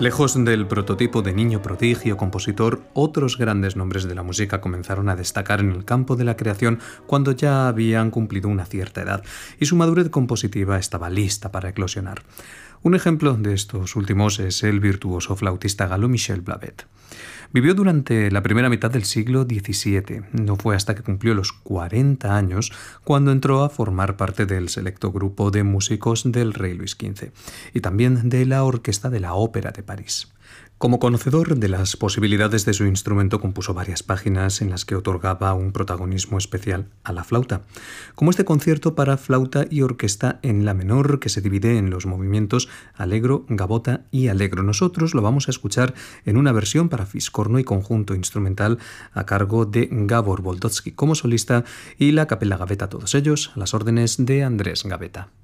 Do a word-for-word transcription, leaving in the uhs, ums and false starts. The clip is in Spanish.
Lejos del prototipo de niño prodigio compositor, otros grandes nombres de la música comenzaron a destacar en el campo de la creación cuando ya habían cumplido una cierta edad y su madurez compositiva estaba lista para eclosionar. Un ejemplo de estos últimos es el virtuoso flautista galo Michel Blavet. Vivió durante la primera mitad del siglo diecisiete. No fue hasta que cumplió los cuarenta años cuando entró a formar parte del selecto grupo de músicos del rey Luis quince y también de la Orquesta de la Ópera de París. Como conocedor de las posibilidades de su instrumento, compuso varias páginas en las que otorgaba un protagonismo especial a la flauta, como este concierto para flauta y orquesta en la menor, que se divide en los movimientos allegro, gavota y allegro. Nosotros lo vamos a escuchar en una versión para fiscorno y conjunto instrumental a cargo de Gabor Boldotsky como solista y la Capella Gaveta, todos ellos a las órdenes de Andrés Gaveta.